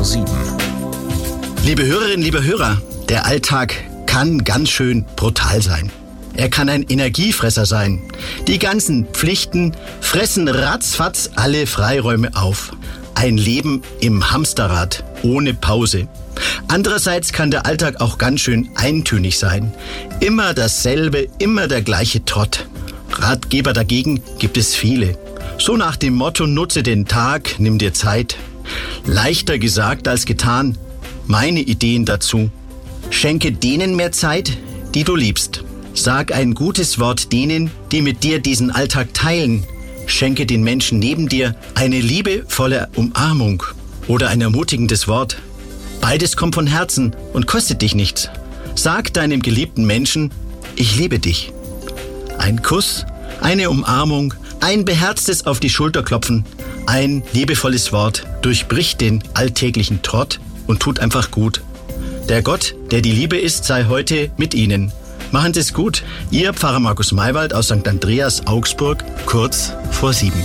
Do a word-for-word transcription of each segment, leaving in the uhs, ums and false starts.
vor sieben. Liebe Hörerinnen, liebe Hörer, der Alltag kann ganz schön brutal sein. Er kann ein Energiefresser sein. Die ganzen Pflichten fressen ratzfatz alle Freiräume auf. Ein Leben im Hamsterrad, ohne Pause. Andererseits kann der Alltag auch ganz schön eintönig sein. Immer dasselbe, immer der gleiche Trott. Ratgeber dagegen gibt es viele. So nach dem Motto, nutze den Tag, nimm dir Zeit. Leichter gesagt als getan. Meine Ideen dazu. Schenke denen mehr Zeit, die du liebst. Sag ein gutes Wort denen, die mit dir diesen Alltag teilen. Schenke den Menschen neben dir eine liebevolle Umarmung oder ein ermutigendes Wort. Beides kommt von Herzen und kostet dich nichts. Sag deinem geliebten Menschen, ich liebe dich. Ein Kuss, eine Umarmung, ein beherztes auf die Schulter klopfen, ein liebevolles Wort durchbricht den alltäglichen Trott und tut einfach gut. Der Gott, der die Liebe ist, sei heute mit Ihnen. Machen Sie es gut. Ihr Pfarrer Markus Maywald aus Sankt Andreas, Augsburg, kurz vor sieben.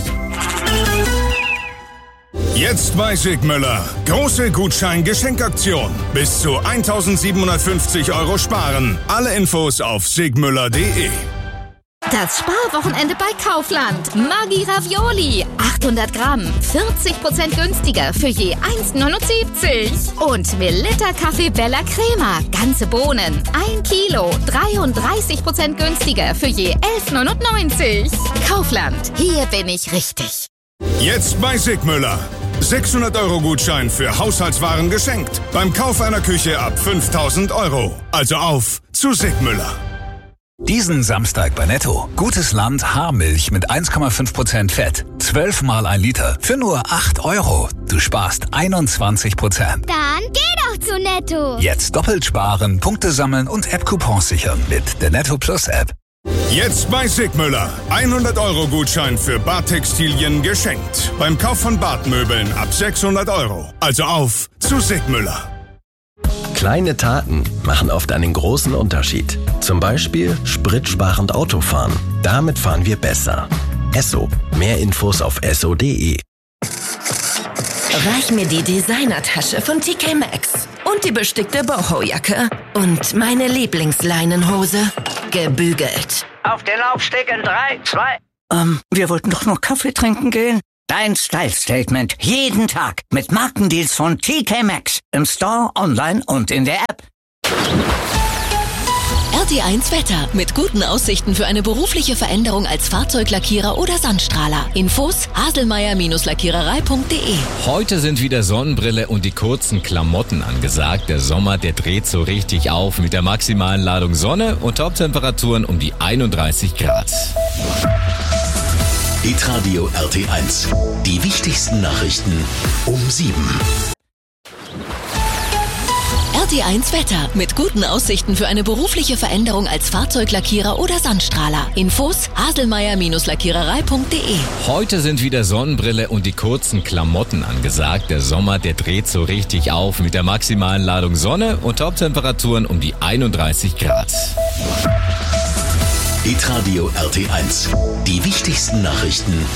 Jetzt bei Sigmüller. Große Gutschein-Geschenkaktion. Bis zu eintausendsiebenhundertfünfzig Euro sparen. Alle Infos auf sigmüller punkt de. Das Sparwochenende bei Kaufland. Maggi Ravioli. achthundert Gramm. vierzig Prozent günstiger für je eins neunundsiebzig. Und Melitta Kaffee Bella Crema. Ganze Bohnen. ein Kilo. dreiunddreißig Prozent günstiger für je elf neunundneunzig. Kaufland. Hier bin ich richtig. Jetzt bei Sigmüller. sechshundert Euro Gutschein für Haushaltswaren geschenkt. Beim Kauf einer Küche ab fünftausend Euro. Also auf zu Sigmüller. Diesen Samstag bei Netto. Gutes Land Haarmilch mit eins Komma fünf Prozent Fett. zwölf mal ein Liter für nur acht Euro. Du sparst einundzwanzig Prozent. Dann geh doch zu Netto. Jetzt doppelt sparen, Punkte sammeln und App-Coupons sichern mit der Netto Plus App. Jetzt bei Sigmüller. hundert Euro Gutschein für Badtextilien geschenkt. Beim Kauf von Badmöbeln ab sechshundert Euro. Also auf zu Sigmüller. Kleine Taten machen oft einen großen Unterschied. Zum Beispiel spritsparend Autofahren. Damit fahren wir besser. Esso. Mehr Infos auf esso punkt de. Reich mir die Designertasche von T K Maxx und die bestickte Boho-Jacke und meine Lieblingsleinenhose. Gebügelt. Auf den Laufsteg in drei, zwei. Ähm, wir wollten doch nur Kaffee trinken gehen. Dein Style-Statement. Jeden Tag mit Markendeals von T K Maxx. Im Store, online und in der App. R T eins Wetter. Mit guten Aussichten für eine berufliche Veränderung als Fahrzeuglackierer oder Sandstrahler. Infos haselmeier-lackiererei punkt de. Heute sind wieder Sonnenbrille und die kurzen Klamotten angesagt. Der Sommer, der dreht so richtig auf mit der maximalen Ladung Sonne und Toptemperaturen um die einunddreißig Grad. Hitradio R T eins. Die wichtigsten Nachrichten um sieben. R T eins Wetter. Mit guten Aussichten für eine berufliche Veränderung als Fahrzeuglackierer oder Sandstrahler. Infos haselmeier-lackiererei punkt de. Heute sind wieder Sonnenbrille und die kurzen Klamotten angesagt. Der Sommer, der dreht so richtig auf mit der maximalen Ladung Sonne und Toptemperaturen um die einunddreißig Grad. Hitradio R T eins. Die wichtigsten Nachrichten